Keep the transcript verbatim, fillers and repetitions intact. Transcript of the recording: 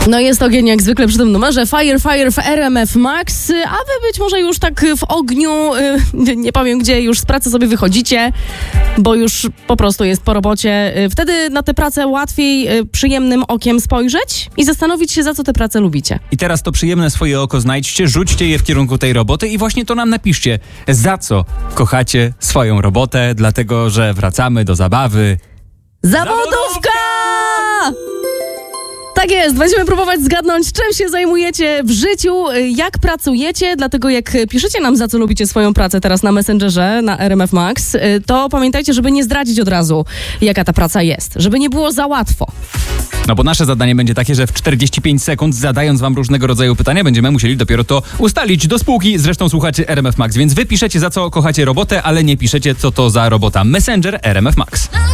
No jest ogień jak zwykle przy tym numerze Fire Fire w R M F Max, a wy być może już tak w ogniu, yy, nie powiem gdzie, już z pracy sobie wychodzicie, bo już po prostu jest po robocie. Yy, wtedy na tę pracę łatwiej yy, przyjemnym okiem spojrzeć i zastanowić się, za co tę pracę lubicie. I teraz to przyjemne swoje oko znajdźcie, rzućcie je w kierunku tej roboty i właśnie to nam napiszcie. Za co kochacie swoją robotę? Dlatego, że wracamy do zabawy. Zawodówka! Tak jest, będziemy próbować zgadnąć, czym się zajmujecie w życiu, jak pracujecie, dlatego jak piszecie nam, za co lubicie swoją pracę teraz na Messengerze, na R M F Max, to pamiętajcie, żeby nie zdradzić od razu, jaka ta praca jest, żeby nie było za łatwo. No bo nasze zadanie będzie takie, że w czterdzieści pięć sekund, zadając wam różnego rodzaju pytania, będziemy musieli dopiero to ustalić do spółki. Zresztą słuchacie R M F Max, więc wy piszecie, za co kochacie robotę, ale nie piszecie, co to za robota. Messenger R M F Max.